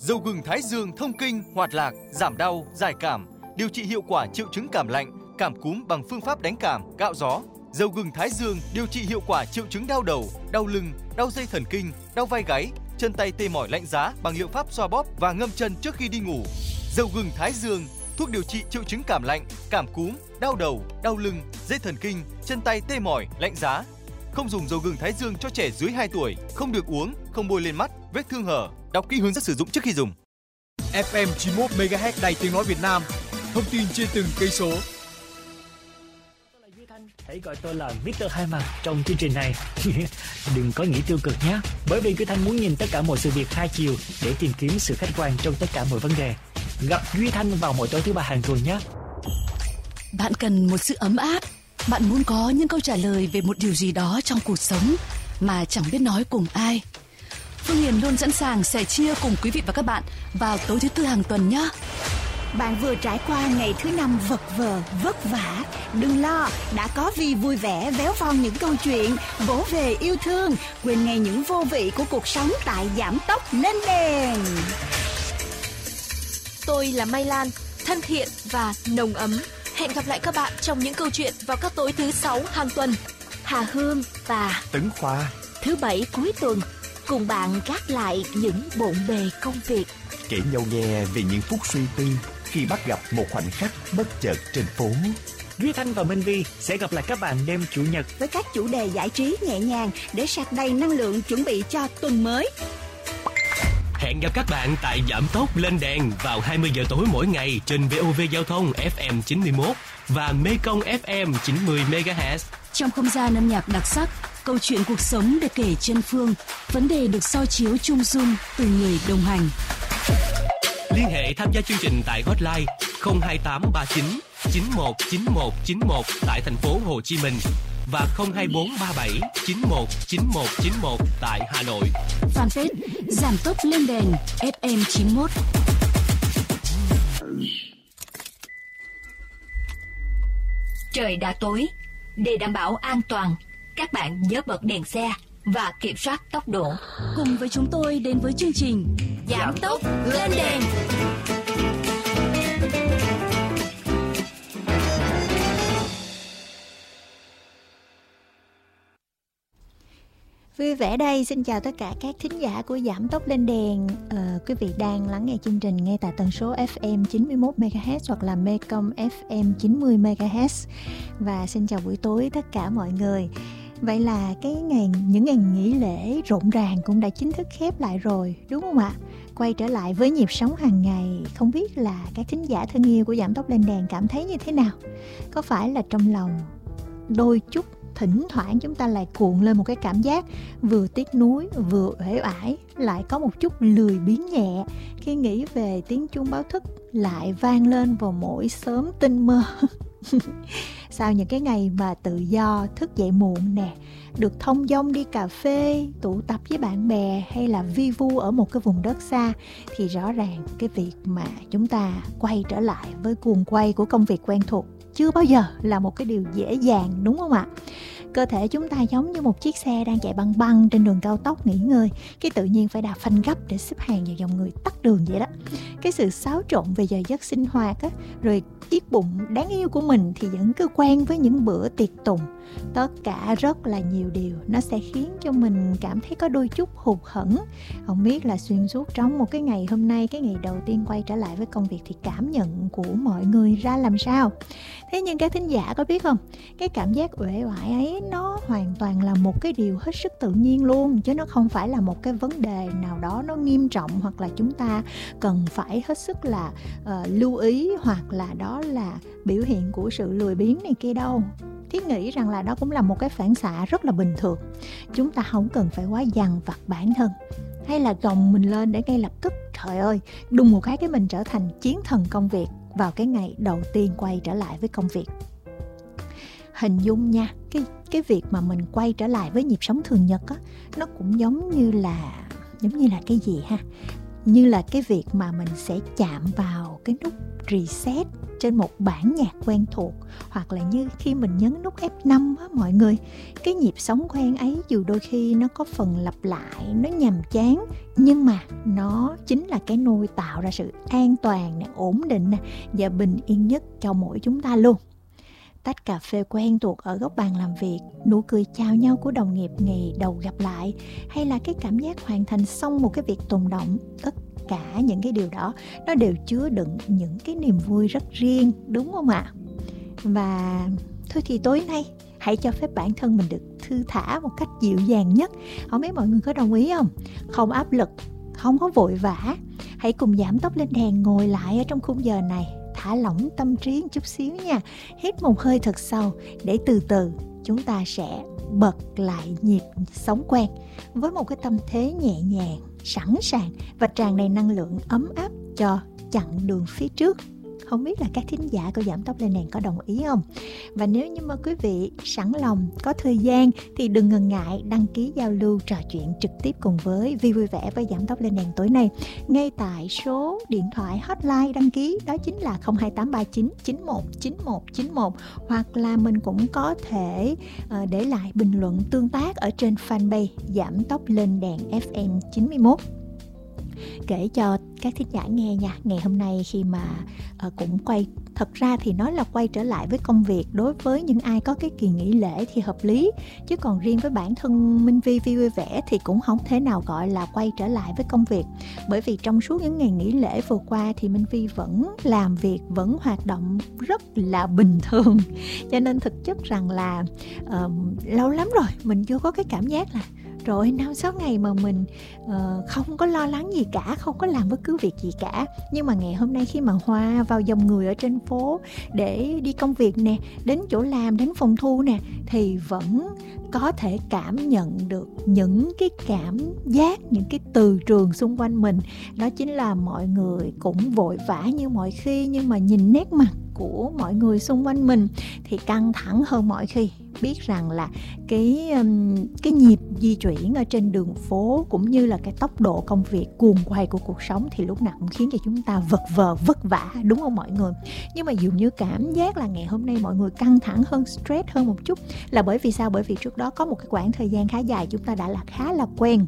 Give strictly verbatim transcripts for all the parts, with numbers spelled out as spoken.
Dầu gừng Thái Dương thông kinh, hoạt lạc, giảm đau, giải cảm, điều trị hiệu quả triệu chứng cảm lạnh, cảm cúm bằng phương pháp đánh cảm, cạo gió. Dầu gừng Thái Dương điều trị hiệu quả triệu chứng đau đầu, đau lưng, đau dây thần kinh, đau vai gáy, chân tay tê mỏi lạnh giá bằng liệu pháp xoa bóp và ngâm chân trước khi đi ngủ. Dầu gừng Thái Dương, thuốc điều trị triệu chứng cảm lạnh, cảm cúm, đau đầu, đau lưng, dây thần kinh, chân tay tê mỏi, lạnh giá. Không dùng dầu gừng Thái Dương cho trẻ dưới hai tuổi, không được uống, không bôi lên mắt, vết thương hở. Đọc kỹ hướng dẫn sử dụng trước khi dùng. ép em chín mươi mốt mê ga héc Đài Tiếng nói Việt Nam. Thông tin trên từng cây số. Tôi là Duy Thanh, hãy gọi tôi là mít tơ Hai Mặt trong chương trình này. Đừng có nghĩ tiêu cực nhé, bởi vì Duy Thanh muốn nhìn tất cả mọi sự việc hai chiều để tìm kiếm sự khách quan trong tất cả mọi vấn đề. Gặp Duy Thanh vào mỗi tối thứ ba hàng tuần nhé. Bạn cần một sự ấm áp. Bạn muốn có những câu trả lời về một điều gì đó trong cuộc sống mà chẳng biết nói cùng ai. Phương Hiền luôn sẵn sàng sẻ chia cùng quý vị và các bạn vào tối thứ tư hàng tuần nhé. Bạn vừa trải qua ngày thứ năm vật vờ, vất vả. Đừng lo, đã có Vi vui vẻ véo von những câu chuyện, vỗ về yêu thương, quên ngay những vô vị của cuộc sống tại Giảm Tốc Lên Đèn. Tôi là Mai Lan, thân thiện và nồng ấm. Hẹn gặp lại các bạn trong những câu chuyện vào các tối thứ sáu hàng tuần. Hà Hương và Tấn Khoa thứ bảy cuối tuần cùng bạn gác lại những bộn bề công việc, kể nhau nghe về những phút suy tư khi bắt gặp một khoảnh khắc bất chợt trên phố. Duy Thanh và Minh Vi sẽ gặp lại các bạn đêm chủ nhật với các chủ đề giải trí nhẹ nhàng để sạc đầy năng lượng chuẩn bị cho tuần mới. Hẹn gặp các bạn tại Giảm Tốc Lên Đèn vào hai mươi giờ tối mỗi ngày trên vê o vê Giao thông ép em chín mươi mốt và Mekong ép em chín mươi mê ga héc. Trong không gian âm nhạc đặc sắc, câu chuyện cuộc sống được kể trên phương, vấn đề được soi chiếu chung dung từ người đồng hành. Liên hệ tham gia chương trình tại hotline không hai tám ba chín chín một chín một chín một tại thành phố Hồ Chí Minh và không hai bốn ba bảy chín một chín một chín một tại Hà Nội. Fanpage Giảm Tốc Lên Đèn ép em chín mốt. Trời đã tối, để đảm bảo an toàn, các bạn nhớ bật đèn xe và kiểm soát tốc độ. Cùng với chúng tôi đến với chương trình Giảm Tốc Lên Đèn. Vui vẻ đây, xin chào tất cả các thính giả của Giảm Tốc Lên Đèn. ờ, Quý vị đang lắng nghe chương trình ngay tại tần số ép em chín mươi mốt mê ga héc hoặc là Mekong ép em chín mươi mê ga héc. Và xin chào buổi tối tất cả mọi người. Vậy là cái ngày những ngày nghỉ lễ rộn ràng cũng đã chính thức khép lại rồi, đúng không ạ? Quay trở lại với nhịp sống hàng ngày, không biết là các thính giả thân yêu của Giảm Tốc Lên Đèn cảm thấy như thế nào? Có phải là trong lòng đôi chút thỉnh thoảng chúng ta lại cuộn lên một cái cảm giác vừa tiếc nuối vừa uể oải, lại có một chút lười biếng nhẹ khi nghĩ về tiếng chuông báo thức lại vang lên vào mỗi sớm tinh mơ. Sau những cái ngày mà tự do thức dậy muộn nè, được thông dong đi cà phê, tụ tập với bạn bè hay là vi vu ở một cái vùng đất xa, thì rõ ràng cái việc mà chúng ta quay trở lại với guồng quay của công việc quen thuộc chưa bao giờ là một cái điều dễ dàng, đúng không ạ? Cơ thể chúng ta giống như một chiếc xe đang chạy băng băng trên đường cao tốc nghỉ ngơi, cái tự nhiên phải đạp phanh gấp để xếp hàng vào dòng người tắc đường vậy đó. Cái sự xáo trộn về giờ giấc sinh hoạt á, rồi yết bụng đáng yêu của mình thì vẫn cứ quen với những bữa tiệc tùng. Tất cả rất là nhiều điều nó sẽ khiến cho mình cảm thấy có đôi chút hụt hẫng. Không biết là xuyên suốt trong một cái ngày hôm nay, cái ngày đầu tiên quay trở lại với công việc, thì cảm nhận của mọi người ra làm sao? Thế nhưng các thính giả có biết không, cái cảm giác uể oải ấy nó hoàn toàn là một cái điều hết sức tự nhiên luôn, chứ nó không phải là một cái vấn đề nào đó nó nghiêm trọng hoặc là chúng ta cần phải hết sức là uh, lưu ý, hoặc là đó là biểu hiện của sự lười biếng này kia đâu. Thiết nghĩ rằng là đó cũng là một cái phản xạ rất là bình thường. Chúng ta không cần phải quá dằn vặt bản thân hay là gồng mình lên để ngay lập tức, trời ơi, đùng một cái cái mình trở thành chiến thần công việc vào cái ngày đầu tiên quay trở lại với công việc. Hình dung nha, cái, cái việc mà mình quay trở lại với nhịp sống thường nhật á, nó cũng giống như là giống như là cái gì ha? như là cái việc mà mình sẽ chạm vào cái nút reset trên một bản nhạc quen thuộc, hoặc là như khi mình nhấn nút ép năm á mọi người, cái nhịp sống quen ấy dù đôi khi nó có phần lặp lại, nó nhàm chán, nhưng mà nó chính là cái nôi tạo ra sự an toàn nè, ổn định nè và bình yên nhất cho mỗi chúng ta luôn. Tách cà phê quen thuộc ở góc bàn làm việc, nụ cười chào nhau của đồng nghiệp ngày đầu gặp lại, hay là cái cảm giác hoàn thành xong một cái việc tồn động, tất cả những cái điều đó nó đều chứa đựng những cái niềm vui rất riêng, đúng không ạ? Và thôi thì tối nay hãy cho phép bản thân mình được thư thả một cách dịu dàng nhất. Không biết mọi người có đồng ý không? Không áp lực, không có vội vã. Hãy cùng giảm tốc lên đèn, ngồi lại ở trong khung giờ này, thả lỏng tâm trí một chút xíu nha. Hít một hơi thật sâu để từ từ chúng ta sẽ bật lại nhịp sống quen với một cái tâm thế nhẹ nhàng, sẵn sàng và tràn đầy năng lượng ấm áp cho chặng đường phía trước. Không biết là các thính giả của Giảm Tốc Lên Đèn có đồng ý không? Và nếu như mà quý vị sẵn lòng, có thời gian thì đừng ngần ngại đăng ký giao lưu, trò chuyện trực tiếp cùng với Vi Vui Vẻ với Giảm Tốc Lên Đèn tối nay ngay tại số điện thoại hotline đăng ký, đó chính là không hai tám ba chín chín một chín một chín một, hoặc là mình cũng có thể uh, để lại bình luận tương tác ở trên fanpage Giảm Tốc Lên Đèn ép em chín mươi mốt. Kể cho các thính giả nghe nha, ngày hôm nay khi mà uh, cũng quay, thật ra thì nói là quay trở lại với công việc đối với những ai có cái kỳ nghỉ lễ thì hợp lý, chứ còn riêng với bản thân Minh Vi Vi Vui Vẻ thì cũng không thể nào gọi là quay trở lại với công việc, bởi vì trong suốt những ngày nghỉ lễ vừa qua thì Minh Vi vẫn làm việc, vẫn hoạt động rất là bình thường, cho nên thực chất rằng là uh, lâu lắm rồi mình chưa có cái cảm giác là rồi năm sáu ngày mà mình uh, không có lo lắng gì cả, không có làm bất cứ việc gì cả. Nhưng mà ngày hôm nay khi mà hòa vào dòng người ở trên phố để đi công việc nè, đến chỗ làm, đến phòng thu nè, thì vẫn có thể cảm nhận được những cái cảm giác, những cái từ trường xung quanh mình. Đó chính là mọi người cũng vội vã như mọi khi, nhưng mà nhìn nét mặt của mọi người xung quanh mình thì căng thẳng hơn mọi khi. Biết rằng là cái cái nhịp di chuyển ở trên đường phố cũng như là cái tốc độ công việc cuồng quay của cuộc sống thì lúc nào cũng khiến cho chúng ta vật vờ vất vả, đúng không mọi người? Nhưng mà dường như cảm giác là ngày hôm nay mọi người căng thẳng hơn, stress hơn một chút là bởi vì sao? Bởi vì trước đó có một cái khoảng thời gian khá dài chúng ta đã là khá là quen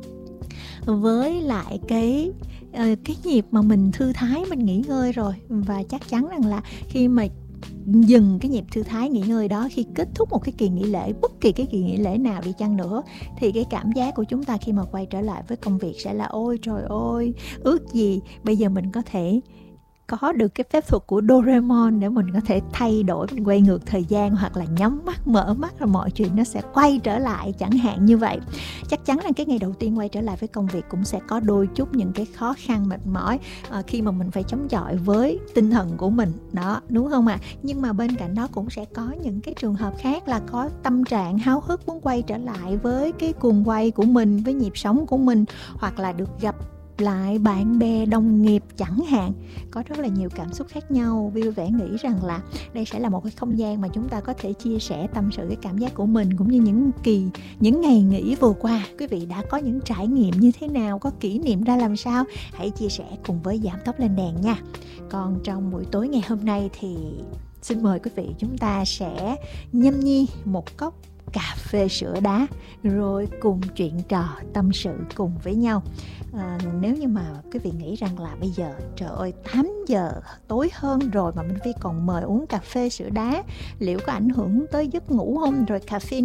với lại cái cái nhịp mà mình thư thái, mình nghỉ ngơi rồi. Và chắc chắn rằng là khi mà dừng cái nhịp thư thái nghỉ ngơi đó, khi kết thúc một cái kỳ nghỉ lễ, bất kỳ cái kỳ nghỉ lễ nào đi chăng nữa, thì cái cảm giác của chúng ta khi mà quay trở lại với công việc sẽ là ôi trời ơi, ước gì bây giờ mình có thể có được cái phép thuật của Doraemon để mình có thể thay đổi, mình quay ngược thời gian, hoặc là nhắm mắt mở mắt rồi mọi chuyện nó sẽ quay trở lại, chẳng hạn như vậy. Chắc chắn là cái ngày đầu tiên quay trở lại với công việc cũng sẽ có đôi chút những cái khó khăn mệt mỏi à, khi mà mình phải chống chọi với tinh thần của mình đó, đúng không ạ? À? Nhưng mà bên cạnh đó cũng sẽ có những cái trường hợp khác là có tâm trạng háo hức muốn quay trở lại với cái cuồng quay của mình, với nhịp sống của mình, hoặc là được gặp lại bạn bè, đồng nghiệp chẳng hạn. Có rất là nhiều cảm xúc khác nhau. Vui Vẻ nghĩ rằng là đây sẽ là một cái không gian mà chúng ta có thể chia sẻ, tâm sự cái cảm giác của mình, cũng như những kỳ, những ngày nghỉ vừa qua quý vị đã có những trải nghiệm như thế nào, có kỷ niệm ra làm sao, hãy chia sẻ cùng với Giảm Tốc Lên Đèn nha. Còn trong buổi tối ngày hôm nay thì xin mời quý vị chúng ta sẽ nhâm nhi một cốc cà phê sữa đá, rồi cùng chuyện trò tâm sự cùng với nhau. À, nếu như mà quý vị nghĩ rằng là bây giờ trời ơi tám giờ tối hơn rồi mà Minh Vi còn mời uống cà phê sữa đá, liệu có ảnh hưởng tới giấc ngủ không? Rồi caffeine